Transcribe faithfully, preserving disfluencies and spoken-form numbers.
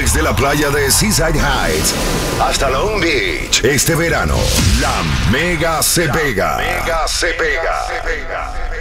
Desde la playa de Seaside Heights hasta Long Beach, este verano, la Mega se pega. Mega se pega.